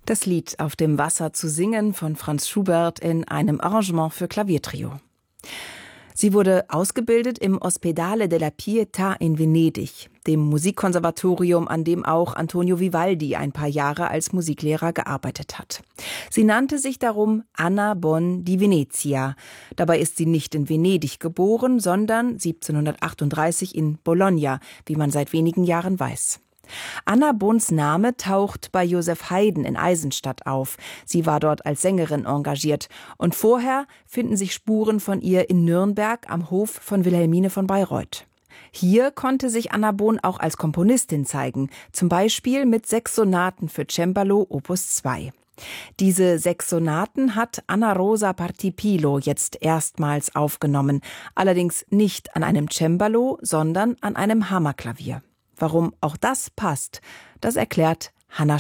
Das Lied Auf dem Wasser zu singen von Franz Schubert in einem Arrangement für Klaviertrio. Sie wurde ausgebildet im Ospedale della Pietà in Venedig, dem Musikkonservatorium, an dem auch Antonio Vivaldi ein paar Jahre als Musiklehrer gearbeitet hat. Sie nannte sich darum Anna Bon di Venezia. Dabei ist sie nicht in Venedig geboren, sondern 1738 in Bologna, wie man seit wenigen Jahren weiß. Anna Bons Name taucht bei Joseph Haydn in Eisenstadt auf. Sie war dort als Sängerin engagiert. Und vorher finden sich Spuren von ihr in Nürnberg am Hof von Wilhelmine von Bayreuth. Hier konnte sich Anna Bon auch als Komponistin zeigen, zum Beispiel mit 6 Sonaten für Cembalo Opus 2. Diese 6 Sonaten hat Anna Rosa Partipilo jetzt erstmals aufgenommen, allerdings nicht an einem Cembalo, sondern an einem Hammerklavier. Warum auch das passt, das erklärt Hanna